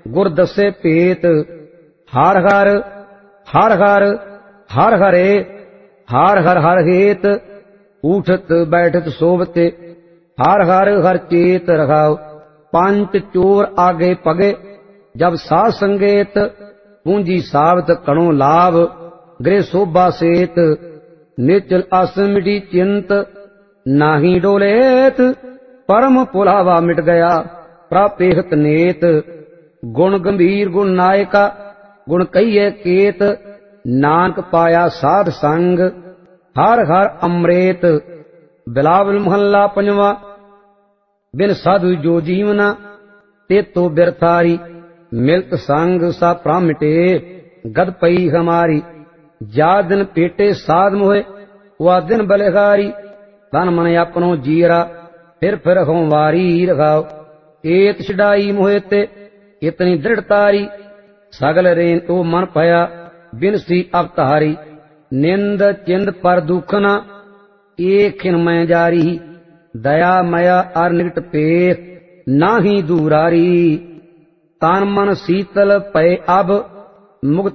गुर दसे पेत। हर हर हर हर हर हरे हर हर हर हेत। उठत बैठत सोवते हर हर हर चेत रखाओ। पंच चोर आगे पगे जब साध संगेत। पूंजी सावत कणो लाभ गृह शोभा सेत। निचल अस मिटी चिंत नाही डोलेत। परम पुलावा मिट गया प्रापेहत नेत। गुण गंभीर गुण नायका गुण कहिए केत। नानक पाया साध संग हर हर अमृत। बिलावल महला पंजवा। बिन साधु जो जीवना ते तो बिरथारी। मिलत संग सा प्राण मिटे गद पई हमारी। जा दिन पेटे साध मोहे वह दिन बलिहारी। तन मन अपनो जीरा फिर हों वारी रखाओ। एत छड़ाई मोहे ते इतनी दृढ़तारी। सगल रेन तो मन पया बिन सी अवतारी। निंद चिंद पर दुख न एक खिन मैं जारी। दया मया अर निकट पेख नाही दूरारी। तन मन शीतल पय अब मुक्त